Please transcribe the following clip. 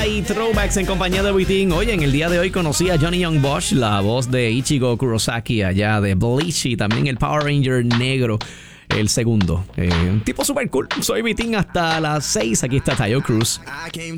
y Throwbacks en compañía de Witin. Oye, en el día de hoy conocí a Johnny Young Bosch, la voz de Ichigo Kurosaki allá de Bleach, y también el Power Ranger negro, el segundo. Un tipo super cool. Soy Witin hasta las 6. Aquí está Tayo Cruz.